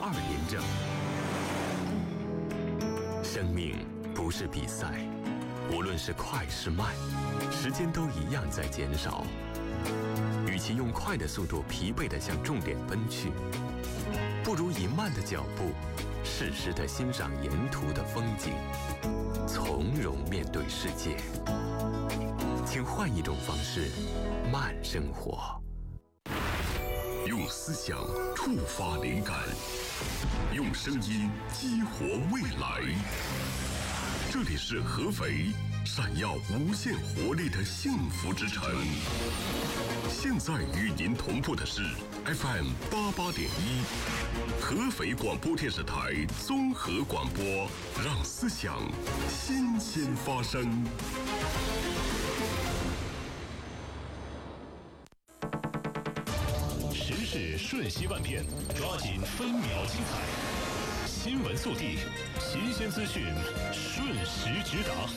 连胜。生命不是比赛，无论是快是慢，时间都一样在减少。与其用快的速度疲惫地向终点奔去，不如以慢的脚步适时地欣赏沿途的风景，从容面对世界。请换一种方式慢生活，用思想触发灵感，用声音激活未来。这里是合肥，闪耀无限活力的幸福之城。现在与您同步的是 FM 88.1，合肥广播电视台综合广播，让思想新鲜发生。 时事瞬息万变，抓紧分秒精彩。新闻速递，新鲜资讯，瞬时直达。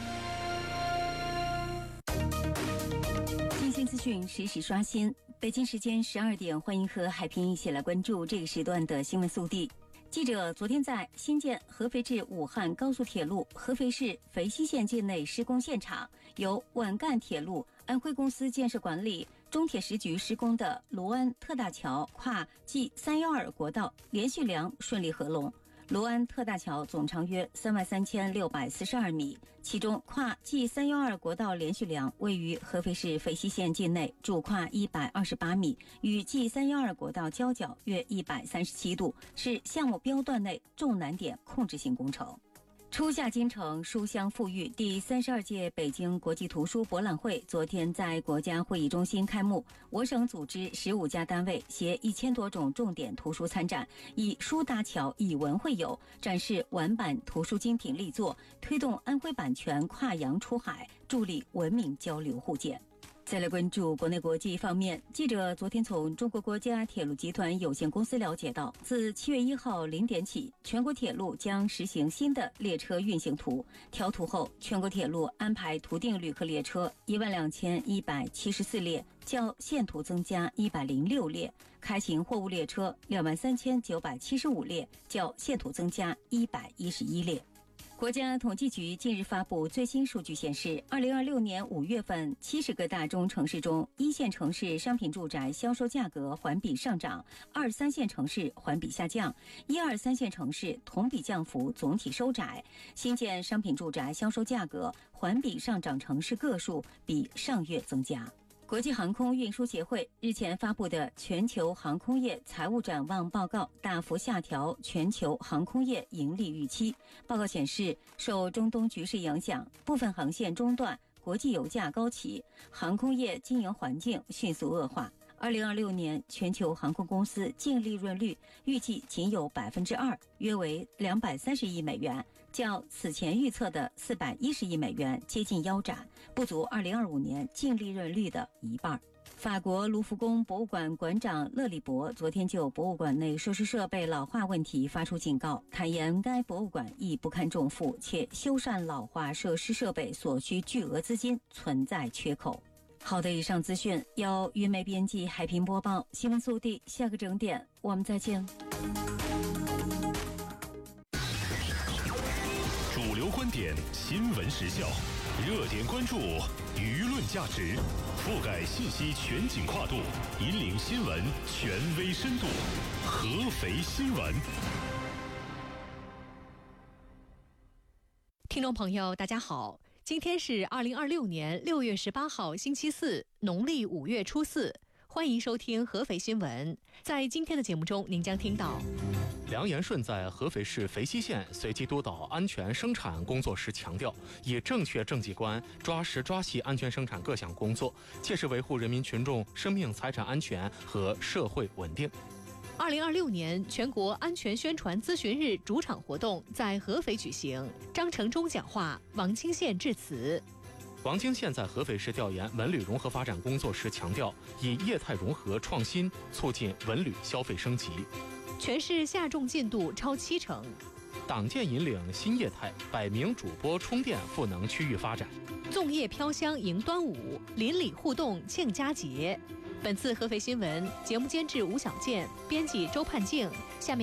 新鲜资讯实时刷新。北京时间12点，欢迎和海平一起来关注这个时段的新闻速递。记者昨天在新建合肥至武汉高速铁路合肥市肥西县境内施工现场，由皖赣铁路安徽公司建设管理、中铁时局施工的罗安特大桥跨 G312国道连续梁顺利合龙。罗安特大桥总长约33642米，其中跨 G312国道连续梁位于合肥市肥西县境内，主跨128米，与 G312国道交角约137度，是项目标段内重难点控制性工程。初夏京城书香馥郁第32届北京国际图书博览会昨天在国家会议中心开幕，我省组织15家单位携1000多种重点图书参展，以书搭桥，以文会友，展示皖版图书精品力作，推动安徽版权跨洋出海，助力文明交流互鉴。再来关注国内国际方面，记者昨天从中国国家铁路集团有限公司了解到，自7月1号0点起，全国铁路将实行新的列车运行图。调图后，全国铁路安排图定旅客列车12174列，较现图增加106列；开行货物列车23975列，较现图增加111列。国家统计局近日发布最新数据显示，2026年5月份70个大中城市中，1线城市商品住宅销售价格环比上涨，2、3线城市环比下降，1、2、3线城市同比降幅总体收窄。新建商品住宅销售价格环比上涨城市个数比上月增加。国际航空运输协会日前发布的全球航空业财务展望报告大幅下调全球航空业盈利预期。报告显示，受中东局势影响，部分航线中断，国际油价高企，航空业经营环境迅速恶化。2026年全球航空公司净利润率预计仅有 2%， 约为230亿美元，较此前预测的410亿美元接近腰斩，不足2025年净利润率的一半。法国卢浮宫博物馆馆长勒里博昨天就博物馆内设施设备老化问题发出警告，坦言该博物馆亦不堪重负，且修缮老化设施设备所需巨额资金存在缺口。好的，以上资讯由云媒编辑海平播报，新闻速递，下个整点我们再见。 主流观点，新闻时效，热点关注，舆论价值，覆盖信息全景跨度，引领新闻权威深度。合肥新闻。 听众朋友大家好，今天是2026年6月18号星期四，农历5月初4，欢迎收听合肥新闻。在今天的节目中，您将听到梁延顺在合肥市肥西县随机督导安全生产工作时强调，以正确政绩观抓实抓细安全生产各项工作，切实维护人民群众生命财产安全和社会稳定。 2026年全国安全宣传咨询日主场活动在合肥举行，张成忠讲话，王清县致辞。 王清县在合肥市调研文旅融合发展工作时强调，以业态融合创新促进文旅消费升级。 全市下重进度超70%。 党建引领新业态，100名主播充电赋能区域发展。 粽叶飘香迎端午，邻里互动庆佳节。本次合肥新闻节目监制吴小健，编辑周盼静。下面